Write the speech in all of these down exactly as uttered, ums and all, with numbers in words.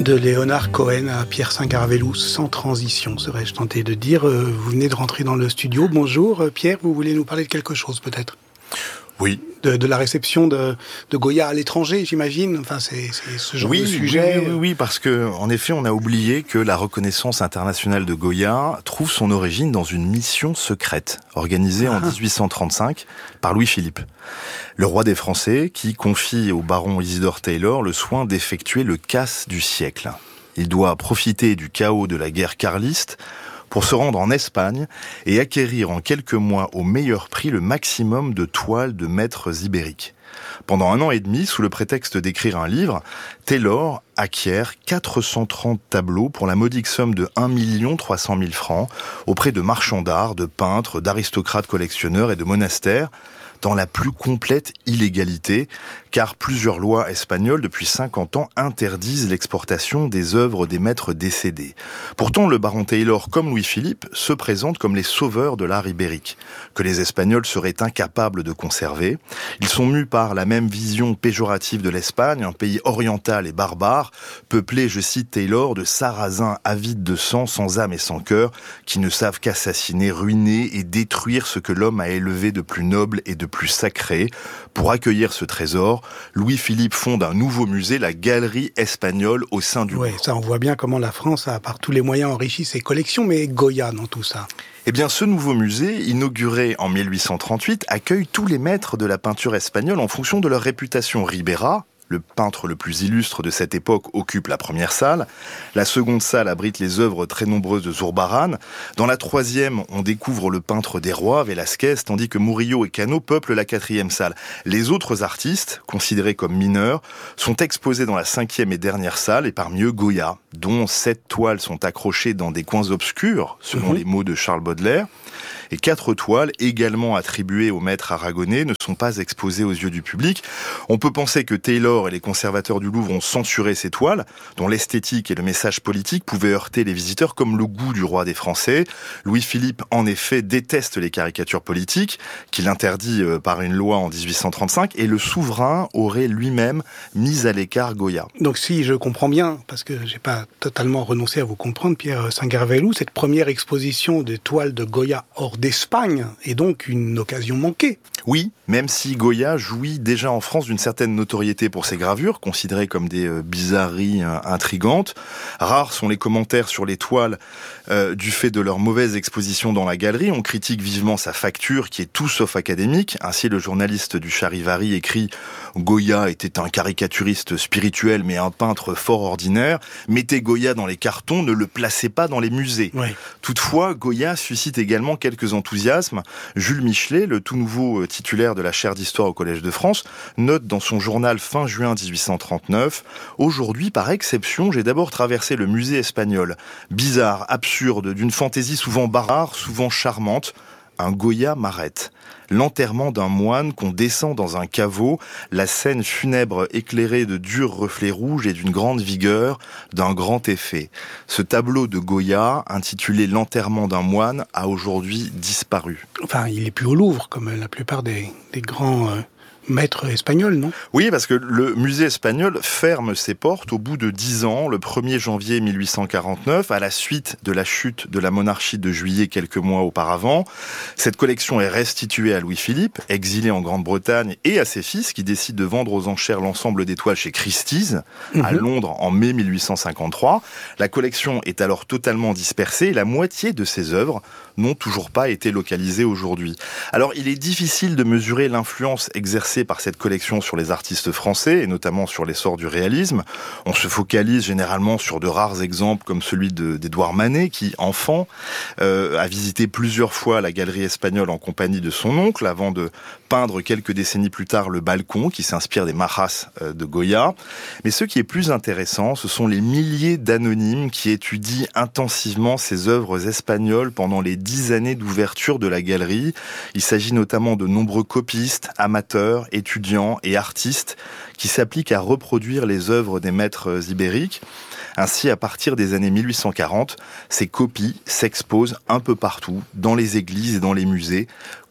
De Léonard Cohen à Pierre Saint-Garvellous, sans transition, serais-je tenté de dire. Vous venez de rentrer dans le studio. Bonjour Pierre, vous voulez nous parler de quelque chose peut-être ? Oui. De, de la réception de, de Goya à l'étranger, j'imagine. Enfin, c'est, c'est ce genre oui, de sujet. Oui, oui, oui, parce que en effet, on a oublié que la reconnaissance internationale de Goya trouve son origine dans une mission secrète organisée ah. en dix-huit cent trente-cinq par Louis-Philippe, le roi des Français, qui confie au baron Isidore Taylor le soin d'effectuer le casse du siècle. Il doit profiter du chaos de la guerre carliste pour se rendre en Espagne et acquérir en quelques mois au meilleur prix le maximum de toiles de maîtres ibériques. Pendant un an et demi, sous le prétexte d'écrire un livre, Taylor acquiert quatre cent trente tableaux pour la modique somme de un million trois cent mille francs auprès de marchands d'art, de peintres, d'aristocrates collectionneurs et de monastères, dans la plus complète illégalité, car plusieurs lois espagnoles depuis cinquante ans interdisent l'exportation des œuvres des maîtres décédés. Pourtant, le baron Taylor, comme Louis-Philippe, se présentent comme les sauveurs de l'art ibérique, que les Espagnols seraient incapables de conserver. Ils sont mus par la même vision péjorative de l'Espagne, un pays oriental et barbare, peuplé, je cite Taylor, de sarrasins avides de sang, sans âme et sans cœur, qui ne savent qu'assassiner, ruiner et détruire ce que l'homme a élevé de plus noble et de plus sacré. Pour accueillir ce trésor, Louis-Philippe fonde un nouveau musée, la Galerie espagnole, au sein du Oui, ça on voit bien comment la France a par tous les moyens enrichi ses collections, mais Goya dans tout ça. Eh bien, ce nouveau musée, inauguré en mille huit cent trente-huit, accueille tous les maîtres de la peinture espagnole en fonction de leur réputation. Ribera, le peintre le plus illustre de cette époque, occupe la première salle. La seconde salle abrite les œuvres très nombreuses de Zurbarán. Dans la troisième, on découvre le peintre des rois, Velázquez, tandis que Murillo et Cano peuplent la quatrième salle. Les autres artistes, considérés comme mineurs, sont exposés dans la cinquième et dernière salle, et parmi eux Goya, dont sept toiles sont accrochées dans des coins obscurs, selon mmh. les mots de Charles Baudelaire. Et quatre toiles, également attribuées au maître aragonais, ne sont pas exposées aux yeux du public. On peut penser que Taylor et les conservateurs du Louvre ont censuré ces toiles, dont l'esthétique et le message politique pouvaient heurter les visiteurs, comme le goût du roi des Français. Louis-Philippe, en effet, déteste les caricatures politiques, qu'il interdit par une loi en dix-huit cent trente-cinq, et le souverain aurait lui-même mis à l'écart Goya. Donc si je comprends bien, parce que j'ai pas totalement renoncé à vous comprendre, Pierre Saint-Garvellous, cette première exposition des toiles de Goya hors d'Espagne est donc une occasion manquée. Oui, même si Goya jouit déjà en France d'une certaine notoriété pour ses gravures, considérées comme des euh, bizarreries euh, intrigantes. Rares sont les commentaires sur les toiles euh, du fait de leur mauvaise exposition dans la galerie. On critique vivement sa facture, qui est tout sauf académique. Ainsi, le journaliste du Charivari écrit « Goya était un caricaturiste spirituel, mais un peintre fort ordinaire. Mettez Goya dans les cartons, ne le placez pas dans les musées. Ouais. » Toutefois, Goya suscite également quelques enthousiasmes. Jules Michelet, le tout nouveau titulaire de la chaire d'histoire au Collège de France, note dans son journal fin juin dix-huit cent trente-neuf « Aujourd'hui, par exception, j'ai d'abord traversé le musée espagnol. Bizarre, absurde, d'une fantaisie souvent barbare, souvent charmante. Un Goya m'arrête. L'enterrement d'un moine qu'on descend dans un caveau, la scène funèbre éclairée de durs reflets rouges et d'une grande vigueur, d'un grand effet. Ce tableau de Goya, intitulé « L'enterrement d'un moine », a aujourd'hui disparu. » Enfin, il n'est plus au Louvre, comme la plupart des, des grands... Euh... maître espagnol, non ? Oui, parce que le musée espagnol ferme ses portes au bout de dix ans, le premier janvier mille huit cent quarante-neuf, à la suite de la chute de la monarchie de Juillet quelques mois auparavant. Cette collection est restituée à Louis-Philippe, exilé en Grande-Bretagne, et à ses fils, qui décident de vendre aux enchères l'ensemble des toiles chez Christie's, mmh. à Londres, en mai mille huit cent cinquante-trois. La collection est alors totalement dispersée, et la moitié de ses œuvres n'ont toujours pas été localisées aujourd'hui. Alors, il est difficile de mesurer l'influence exercée par cette collection sur les artistes français, et notamment sur l'essor du réalisme. On se focalise généralement sur de rares exemples comme celui de, d'Édouard Manet, qui, enfant, euh, a visité plusieurs fois la galerie espagnole en compagnie de son oncle, avant de peindre quelques décennies plus tard le balcon, qui s'inspire des Majas euh, de Goya. Mais ce qui est plus intéressant, ce sont les milliers d'anonymes qui étudient intensivement ces œuvres espagnoles pendant les dix années d'ouverture de la galerie. Il s'agit notamment de nombreux copistes, amateurs, étudiants et artistes qui s'appliquent à reproduire les œuvres des maîtres ibériques. Ainsi, à partir des années mille huit cent quarante, ces copies s'exposent un peu partout, dans les églises et dans les musées,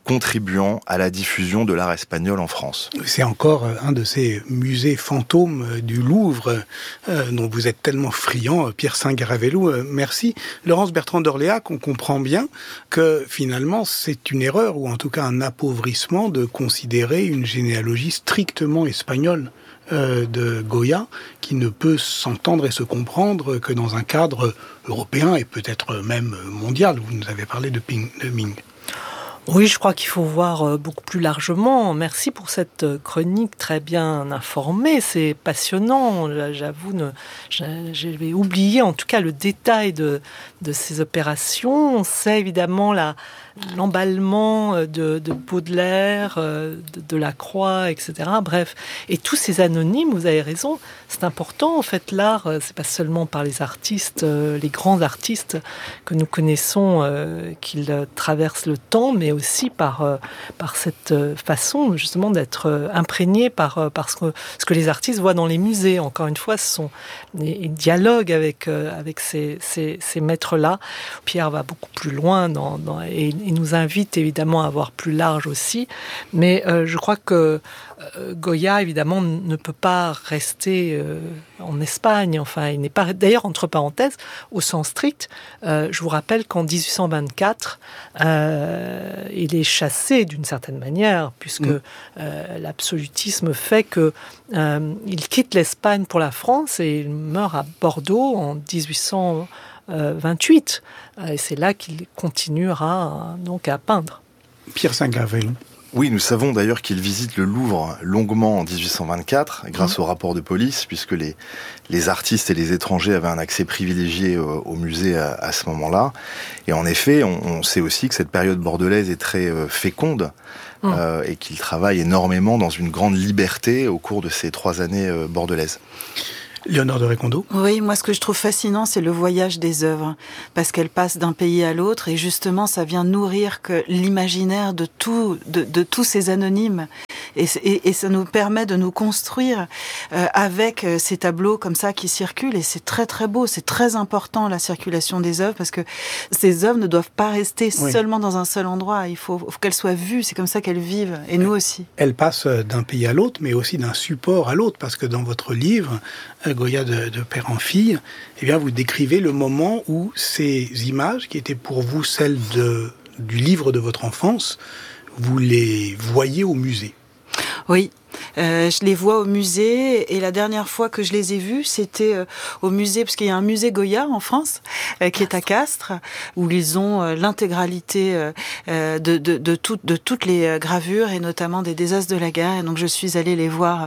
contribuant à la diffusion de l'art espagnol en France. C'est encore un de ces musées fantômes du Louvre euh, dont vous êtes tellement friand, Pierre Saint-Garavelou. Euh, merci. Laurence Bertrand d'Orléac, on comprend bien que finalement c'est une erreur, ou en tout cas un appauvrissement, de considérer une généalogie strictement espagnole euh, de Goya, qui ne peut s'entendre et se comprendre que dans un cadre européen et peut-être même mondial. Vous nous avez parlé de, Ping, de Ming. Oui, je crois qu'il faut voir beaucoup plus largement. Merci pour cette chronique très bien informée. C'est passionnant. J'avoue, ne, j'avais oublié en tout cas le détail de, de ces opérations. On sait évidemment la, l'emballement de, de Baudelaire, de, de Lacroix, et cetera. Bref, et tous ces anonymes, vous avez raison, c'est important. En fait, l'art, c'est pas seulement par les artistes, les grands artistes que nous connaissons, qu'ils traversent le temps, mais aussi par, euh, par cette façon justement d'être imprégné par, par ce, que, ce que les artistes voient dans les musées. Encore une fois, ce sont des, des dialogues avec, euh, avec ces, ces, ces maîtres-là. Pierre va beaucoup plus loin dans, dans, et, et nous invite évidemment à voir plus large aussi. Mais euh, je crois que euh, Goya, évidemment, ne peut pas rester euh, en Espagne. Enfin, il n'est pas... D'ailleurs, entre parenthèses, au sens strict, euh, je vous rappelle qu'en dix-huit cent vingt-quatre, euh, il est chassé d'une certaine manière, puisque mmh. euh, l'absolutisme fait que euh, il quitte l'Espagne pour la France et il meurt à Bordeaux en dix-huit cent vingt-huit. Et c'est là qu'il continuera donc à peindre. Pierre Saint-Garavelou. Oui, nous savons d'ailleurs qu'il visite le Louvre longuement en dix-huit cent vingt-quatre, grâce mmh. au rapport de police, puisque les, les artistes et les étrangers avaient un accès privilégié au, au musée à, à ce moment-là. Et en effet, on, on sait aussi que cette période bordelaise est très euh, féconde, mmh. euh, et qu'il travaille énormément dans une grande liberté au cours de ces trois années euh, bordelaises. Léonore de Recondo. Oui, moi ce que je trouve fascinant, c'est le voyage des œuvres, parce qu'elles passent d'un pays à l'autre, et justement ça vient nourrir que l'imaginaire de, tout, de, de tous ces anonymes, et, et, et ça nous permet de nous construire euh, avec ces tableaux comme ça qui circulent, et c'est très très beau, c'est très important la circulation des œuvres, parce que ces œuvres ne doivent pas rester oui. seulement dans un seul endroit, il faut, faut qu'elles soient vues, c'est comme ça qu'elles vivent, et nous aussi. Elles passent d'un pays à l'autre, mais aussi d'un support à l'autre, parce que dans votre livre, Goya de, de père en fille, eh bien, vous décrivez le moment où ces images, qui étaient pour vous celles de, du livre de votre enfance, vous les voyez au musée. Oui. Euh, je les vois au musée, et la dernière fois que je les ai vus, c'était euh, au musée, parce qu'il y a un musée Goya en France, euh, qui est à Castres, où ils ont euh, l'intégralité euh, de, de, de, tout, de toutes les gravures, et notamment des désastres de la guerre. Et donc je suis allée les voir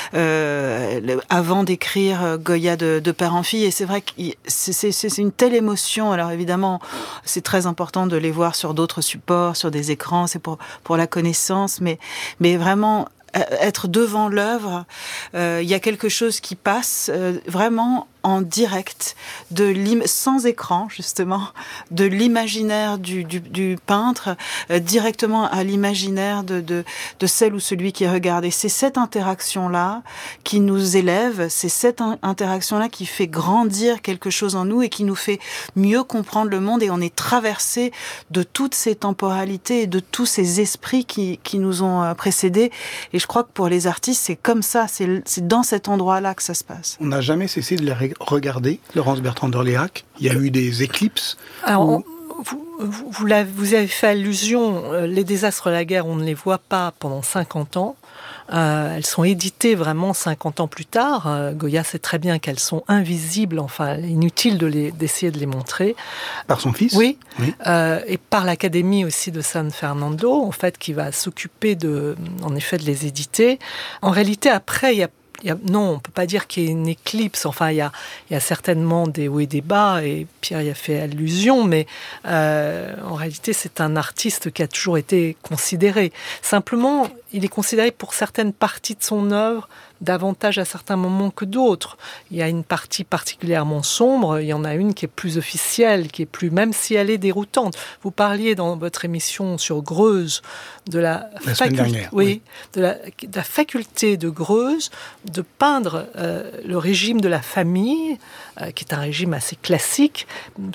euh, le, avant d'écrire Goya de, de père en fille, et c'est vrai que c'est, c'est, c'est une telle émotion. Alors évidemment, c'est très important de les voir sur d'autres supports, sur des écrans, c'est pour, pour la connaissance, mais, mais vraiment... être devant l'œuvre, euh, il y a quelque chose qui passe euh, vraiment en direct, de l'im- sans écran justement, de l'imaginaire du, du, du peintre euh, directement à l'imaginaire de, de, de celle ou celui qui regarde. Et c'est cette interaction-là qui nous élève, c'est cette in- interaction-là qui fait grandir quelque chose en nous et qui nous fait mieux comprendre le monde, et on est traversé de toutes ces temporalités et de tous ces esprits qui, qui nous ont précédés. Et je crois que pour les artistes, c'est comme ça, c'est, c'est dans cet endroit-là que ça se passe. On n'a jamais cessé de les ré- regarder, Laurence Bertrand d'Orléac. Il y a eu des éclipses. Alors, où... vous, vous, vous, l'avez, vous avez fait allusion, euh, les désastres de la guerre, on ne les voit pas pendant cinquante ans. Euh, elles sont éditées vraiment cinquante ans plus tard. Euh, Goya sait très bien qu'elles sont invisibles, enfin inutile de les, d'essayer de les montrer. Par son fils ? Oui, oui. Euh, et par l'Académie aussi de San Fernando, en fait, qui va s'occuper de, en effet, de les éditer. En réalité, après, il y a Il y a, non, on ne peut pas dire qu'il y ait une éclipse. Enfin, il y a, il y a certainement des hauts et des bas, et Pierre y a fait allusion, mais euh, en réalité, c'est un artiste qui a toujours été considéré. Simplement, il est considéré pour certaines parties de son œuvre davantage à certains moments que d'autres. Il y a une partie particulièrement sombre, il y en a une qui est plus officielle, qui est plus, même si elle est déroutante. Vous parliez dans votre émission sur Greuze de la, la faculté, oui, oui. De, la, de la faculté de Greuze de peindre euh, le régime de la famille, euh, qui est un régime assez classique,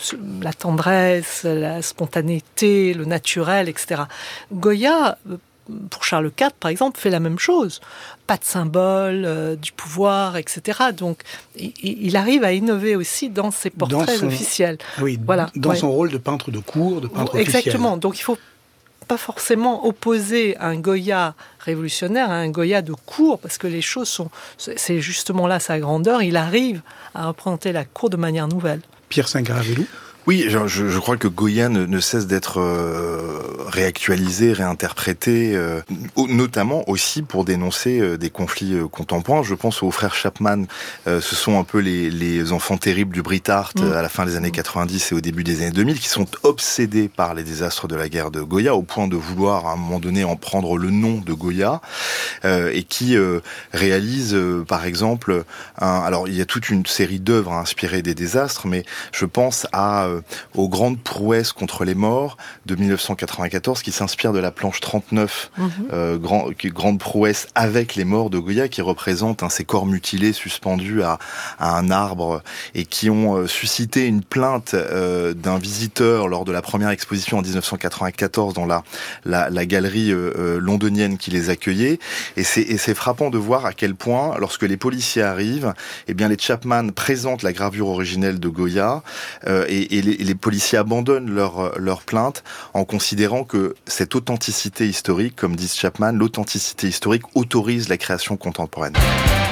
la tendresse, la spontanéité, le naturel, et cetera. Goya, pour Charles quatre, par exemple, fait la même chose. Pas de symbole, euh, du pouvoir, et cetera. Donc, il, il arrive à innover aussi dans ses portraits dans son, officiels. Oui, voilà. Dans ouais. son rôle de peintre de cour, de peintre Exactement. officiel. Exactement. Donc, il ne faut pas forcément opposer un Goya révolutionnaire à un Goya de cour, parce que les choses sont... C'est justement là sa grandeur. Il arrive à représenter la cour de manière nouvelle. Pierre Singaravello. Oui, je, je crois que Goya ne, ne cesse d'être euh, réactualisé, réinterprété, euh, notamment aussi pour dénoncer euh, des conflits euh, contemporains. Je pense aux frères Chapman, euh, ce sont un peu les, les enfants terribles du Brit Art mmh. à la fin des années quatre-vingt-dix et au début des années deux mille, qui sont obsédés par les désastres de la guerre de Goya, au point de vouloir à un moment donné en prendre le nom de Goya, euh, et qui euh, réalisent euh, par exemple, un, alors il y a toute une série d'œuvres inspirées des désastres, mais je pense à euh, aux grandes prouesses contre les morts de mille neuf cent quatre-vingt-quatorze, qui s'inspire de la planche trente-neuf, mmh. euh, grand, qui, grande prouesse avec les morts de Goya, qui représentent hein, ces corps mutilés suspendus à, à un arbre, et qui ont euh, suscité une plainte euh, d'un visiteur lors de la première exposition en dix-neuf cent quatre-vingt-quatorze dans la, la, la galerie euh, londonienne qui les accueillait. Et c'est, et c'est frappant de voir à quel point, lorsque les policiers arrivent, eh bien les Chapman présentent la gravure originelle de Goya, euh, et, et les, les policiers abandonnent leur, leur plainte en considérant que cette authenticité historique, comme dit Chapman, l'authenticité historique autorise la création contemporaine.